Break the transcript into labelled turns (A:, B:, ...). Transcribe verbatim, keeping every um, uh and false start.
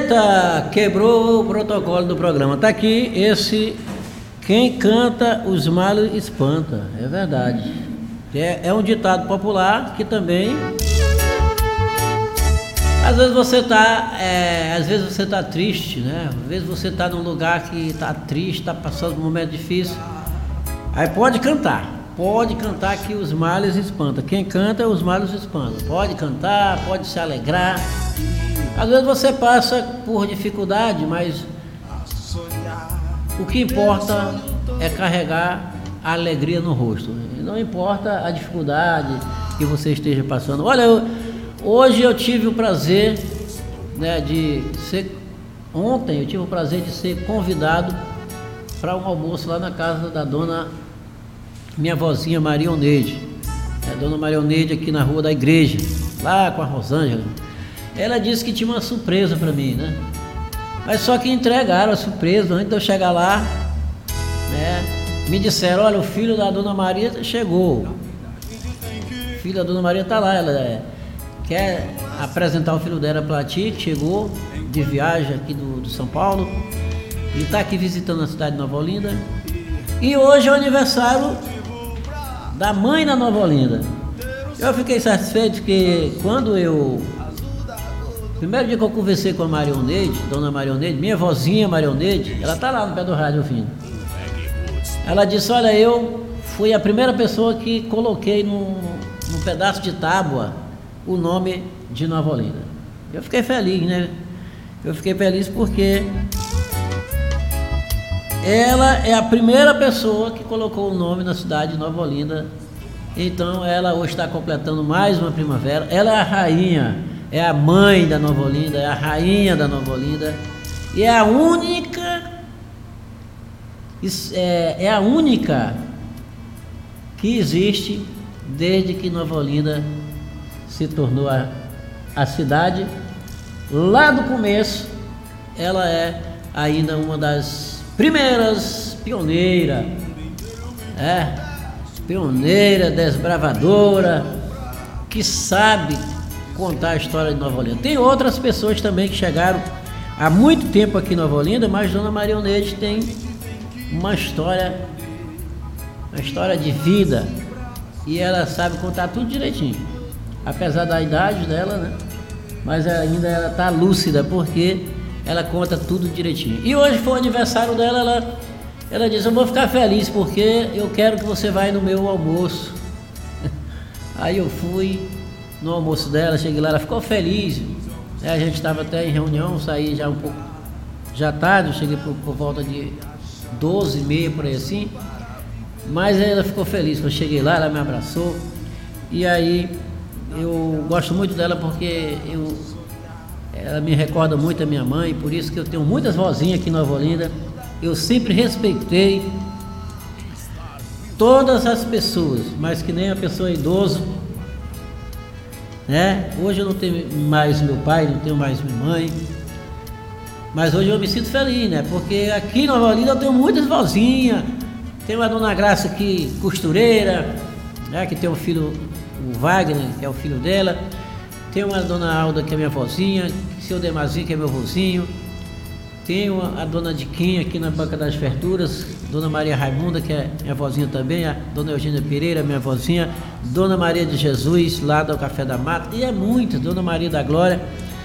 A: Eita, quebrou o protocolo do programa. Tá aqui esse quem canta os males espanta. É verdade. É, é um ditado popular que também às vezes você tá é, às vezes você tá triste, né? Às vezes você tá num lugar que tá triste, tá passando um momento difícil. Aí pode cantar. Pode cantar que os males espantam. Quem canta, os males espantam. Pode cantar, pode se alegrar. Às vezes você passa por dificuldade, mas o que importa é carregar a alegria no rosto. Não importa a dificuldade que você esteja passando. Olha, eu, hoje eu tive o prazer, né, de ser... Ontem eu tive o prazer de ser convidado para um almoço lá na casa da dona... minha vozinha Maria Oneide, é a dona Maria Oneide aqui na rua da igreja, lá com a Rosângela. Ela disse que tinha uma surpresa para mim, né? Mas só que entregaram a surpresa antes de eu chegar lá, né? Me disseram, olha, o filho da dona Maria chegou. O filho da dona Maria tá lá, ela é, quer apresentar o filho dela para ti, que chegou de viagem aqui do, do São Paulo e está aqui visitando a cidade de Nova Olinda. E hoje é o aniversário da mãe da Nova Olinda. Eu fiquei satisfeito que quando eu... Primeiro dia que eu conversei com a Maria Oneide, dona Maria Oneide, minha vozinha Maria Oneide, ela tá lá no pé do rádio ouvindo. Ela disse, olha, eu fui a primeira pessoa que coloquei num, num pedaço de tábua o nome de Nova Olinda. Eu fiquei feliz, né? Eu fiquei feliz porque ela é a primeira pessoa que colocou o nome na cidade de Nova Olinda. Então ela hoje está completando mais uma primavera. Ela é a rainha, é a mãe da Nova Olinda, é a rainha da Nova Olinda. E é a única, é, é a única que existe desde que Nova Olinda se tornou a, a cidade. Lá do começo, ela é ainda uma das primeiras pioneira, é, pioneira, desbravadora, que sabe contar a história de Nova Olinda. Tem outras pessoas também que chegaram há muito tempo aqui em Nova Olinda, mas dona Maria Oneide tem uma história, uma história de vida, e ela sabe contar tudo direitinho, apesar da idade dela, né? Mas ainda ela está lúcida, porque ela conta tudo direitinho. E hoje foi o aniversário dela, ela, ela disse, eu vou ficar feliz porque eu quero que você vá no meu almoço. Aí eu fui no almoço dela, cheguei lá, ela ficou feliz. A gente estava até em reunião, saí já um pouco, já tarde, eu cheguei por, por volta de doze e meia, por aí assim. Mas ela ficou feliz, quando eu cheguei lá, ela me abraçou. E aí, eu gosto muito dela porque eu... ela me recorda muito a minha mãe, por isso que eu tenho muitas vozinhas aqui em Nova Olinda. Eu sempre respeitei todas as pessoas, mas que nem a pessoa idosa, né? Hoje eu não tenho mais meu pai, não tenho mais minha mãe, mas hoje eu me sinto feliz, né? Porque aqui em Nova Olinda eu tenho muitas vozinhas. Tem a dona Graça aqui, costureira, né? Que tem um filho, o Wagner, que é o filho dela. Tem uma dona Alda, que é minha vozinha, seu Demazinho, que é meu vozinho. Tenho a dona Diquinha aqui na Banca das Verduras, dona Maria Raimunda, que é minha vozinha também, a dona Eugênia Pereira, minha vozinha, dona Maria de Jesus, lá do Café da Mata, e é muita, dona Maria da Glória.